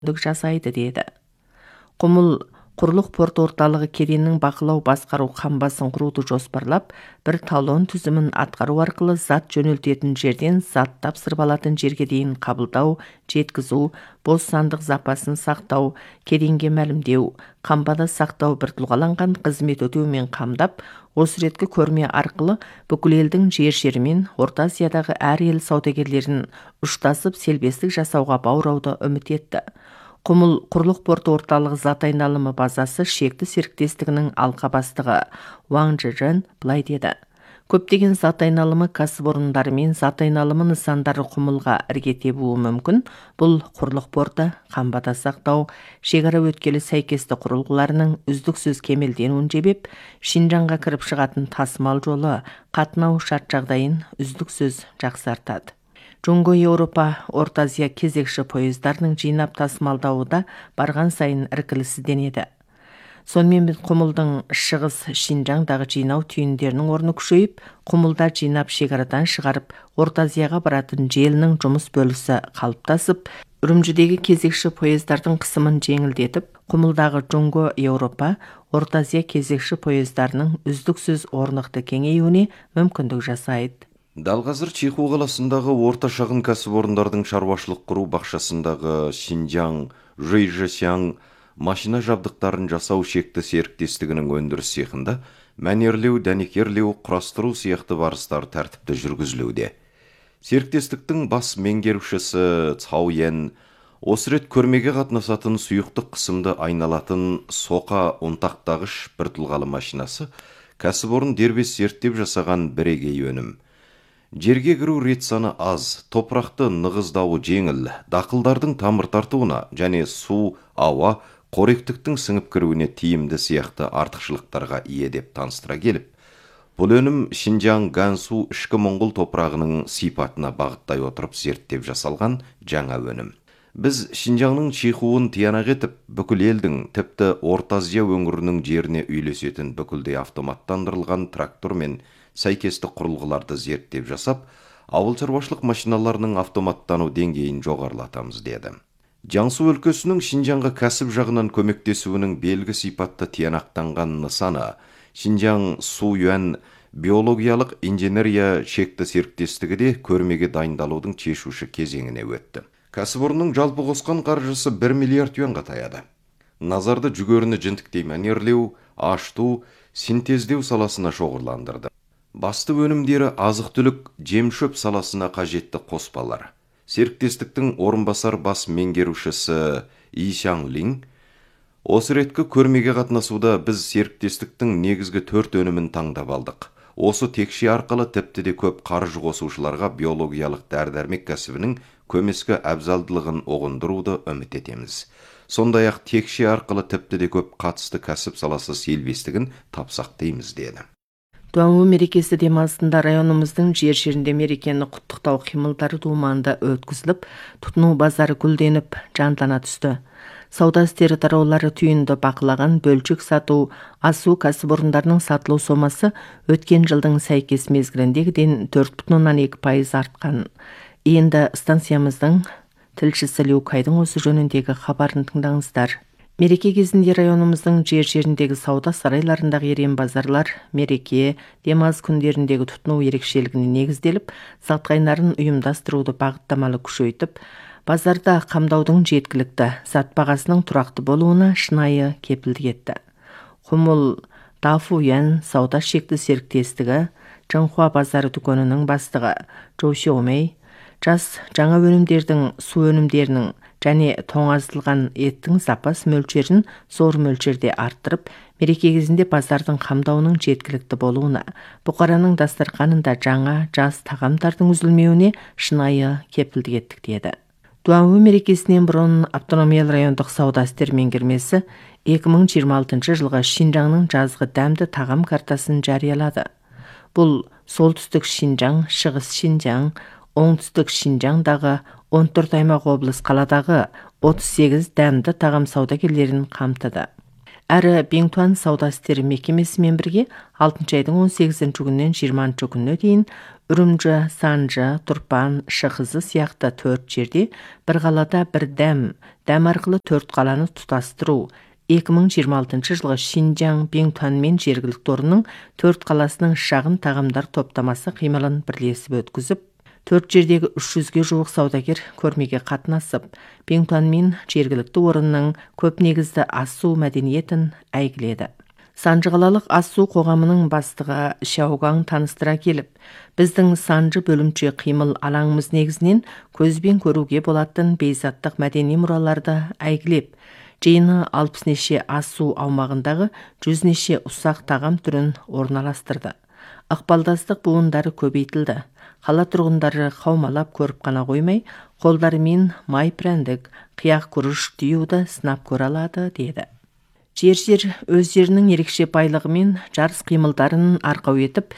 жасайды деді. Құмыл Құрлық порт орталығы кеденнің бақылау басқару қамбасын құруды жоспарлап, бір талон түзімін атқару арқылы зат жөнелтетін жерден зат тапсырып алатын жерге дейін қабылдау, жеткізу, бос сандық запасын сақтау, кеденге мәлімдеу, қамбада сақтау бір тұлғаланған қызмет өтеумен қамдап, осы реткі көрме арқылы бүкіл елдің жер-жерімен Орта Азиядағы әр ел саудагерлерін ұштасып селбестік жасауға баурауды үміт етті. Құмыл Құрлық порты орталығы зат айналымы базасы шекті серіктестігінің алқа бастығы Ваң Чжэн былай деді. Көптеген зат айналымы кәсіпорындары мен зат айналымы нысандары Құмылға ірге тебуі мүмкін. Бұл Құрлық порты, қамбада сақтау, шекара өткелі сәйкесті құрылғыларының үздіксіз кемелденуін жебеп, Шинжаңға кіріп шығатын тасымал жолы, қатынау шарт жағдайын үздіксіз жақсартады. Джунго Еуропа Орта Азия кезекші пойыздарының жинап тасымалдауы да барған сайын іркілісізденеді. Сонымен Құмылдың шығыс Шинжаңдағы жинау түйіндерінің орны күшейіп, Құмылда жинап шекарадан шығарып, Орта Азияға баратын желінің жұмыс бөлісі қалыптасып, Үрімжідегі кезекші пойыздардың қысымын жеңілдетіп, Құмылдағы Джунго Еуропа Орта Азия кезекші пойыздарының үздіксіз орнықты кеңеюіне мүмкіндік жасайды. Дал қазір Чиху қаласындағы орта шағын кәсіпорындардың шаруашылық құру бақшасындағы Шинжаң, Жуйжысяң машина жабдықтарын жасау шекті серіктестігінің өндіріс цехында мәнерлеу, дәнекерлеу, құрастыру сияқты барыстар тәртіпті жүргізілуде. Серіктестіктің бас меңгерушісі Цао Ян осы рет көрмеге қатынасатын сұйықтық қысымды айналатын соқа ұнтақтағыш бір тұлғалы машинасы кәсіпорын дербес зерттеп жасаған бірегей өнім. Жерге кіру рет саны аз, топырақты нығыздауы жеңіл, дақылдардың тамыр тартуына және су, ауа, қоректіктің сіңіп кіруіне тиімді сияқты артықшылықтарға ие деп таныстыра келіп, бұл өнім Шинжаң Гансу ішкі Моңғол топырағының сипатына бағыттай отырып зерттеп жасалған жаңа өнім. Біз Шинжаңның Чихуын тиянақ етіп, бүкіл елдің, тіпті Орта Азия өңірінің жеріне үйлесетін бүкілдей автоматтандырылған трактор мен сәйкесті құрылғыларды зерттеп жасап, ауыл шаруашылық машиналарының автоматтану деңгейін жоғарылатамыз деді. Жаңсу өлкесінің Шинжаңға кәсіп жағынан көмектесуінің белгі сипатты тиянақтанған нысаны Шинжаң Су-Юан биологиялық инженерия шекті серіктестігі де көрмеге дайындалудың шешуші кезеңіне өтті. Кәсіпорынның жалпы қосқан қаржысы 1 миллиард юанға таяды. Назарды жүгеріні жінтіктей мәнерлеу, ашту, синтездеу саласына шоғырландырды. Басты өнімдері азық-түлік, жем-шөп саласына қажетті қоспалар. Серіктестіктің орынбасар бас меңгерушісі И Шаң Лин осы реткі көрмеге қатынасуда біз серіктестіктің негізгі 4 өнімін таңдап алдық. Осы текше арқылы тіпті де көп қаржы қосушыларға биологиялық дәрі-дәрмек кәсібінің көмескі әбзалдылығын оғындыруды үміт етеміз. Сондай-ақ текше арқылы тіпті де көп қатысты кәсіп саласы селбестігін тапсақ дейміз деді. Дуанву мерекесі демалысында районымыздың жер-жерінде мерекені құттықтау қимылдары думанында өткізіліп, тұтыну базары гүлденіп, жандана түсті. Сауда істері тараулары түйінді бақылаған бөлшек сату, асу кәсіпорындарының сатылу сомасы өткен жылдың сәйкес мезгіліндегіден 4,2% артқан. Енді станциямыздың тілшісі Леукайдың осы жөніндегі хабарын тыңдаңыздар. Мереке кезінде районымыздың жер-жеріндегі сауда сарайларындағы ерен базарлар мереке, демалыс күндеріндегі тұтыну ерекшелігіне негізделіп, сатқайнарын ұйымдастыруды бағыттамалы күшейтіп, базарда қамдаудың жеткілікті, зат бағасының тұрақты болуына шынайы кепілдік етті. Құмыл Дафуян сауда шекті серіктестігі Чыңхуа базары дүкенінің бастығы Чжоу Сяомей жас жаңа өнімдердің, су өнімдерінің және тоңазытылған еттің запас мөлшерін зор мөлшерде арттырып, мереке кезінде базардың қамдауының жеткілікті болуына, бұқараның дастарханында жаңа жас тағамдардың үзілмеуіне шынайы кепілдік еттік деді. Дуанву мерекесінен бұрын автономиялы райондық сауда істер меңгермесі 2026 жылға Шинжаңның жазғы дәмді тағам картасын жариялады. Бұл солтүстік Шинжаң, шығыс Шинжаң, оңтүстік Шинжаңдағы 14 аймақ облыс қаладағы 38 дәмді тағам саудагерлерін қамтыды. Әрі Беңтуан сауда істері мекемесімен бірге 6 айдың 18 күннен 20 күніне дейін Үрімжі, Санжы, Тұрпан, Шықызы сияқты 4 жерде бір қалада бір дәм арқылы 4 қаланы тұтастыру, 2026 жылғы Шинжаң Биңтуанмен жергілікті орынның 4 қаласының шағын тағамдар топтамасы қимылын бірлесіп өткізіп, 4 жердегі 300-ге жуық саудагер көрмеге қатынасып, Биңтуанмен жергілікті орынның көп негізді ас-су мәдениетін әйгіледі. Санжы қалалық ас-су қоғамының бастығы Шаугаң таныстыра келіп, біздің Санжы бөлімше қимыл алаңымыз негізінен көзбен көруге болатын бейзаттық мәдени мұраларды әйгілеп, жиыны 60 неше ас-су аумағындағы 100 неше ұсақ тағам түрін орналастырды. Ықпалдастық буындары көбейтілді. Қала тұрғындары қаумалап көріп қана қоймай, қолдарымен май прәндік, қияқ күріш түйуді сынап көре алады, деді. Жер өздерінің ерекше байлығымен жарыс қимылдарын арқау етіп,